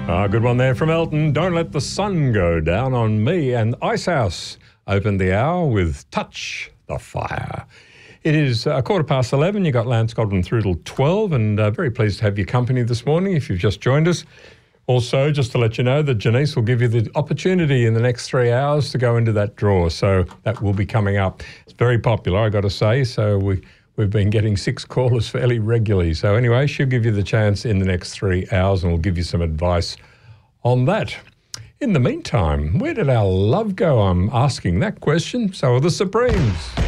Good one there from Elton. Don't let the sun go down on me. And Icehouse opened the hour with Touch the Fire. It is 11:15. You got Lance Godwin through till 12, and very pleased to have your company this morning if you've just joined us. Also, just to let you know that Janice will give you the opportunity in the next 3 hours to go into that draw. So that will be coming up. It's very popular, I got to say. So we've been getting 6 callers fairly regularly. So anyway, she'll give you the chance in the next 3 hours, and we'll give you some advice on that. In the meantime, where did our love go? I'm asking that question. So are the Supremes.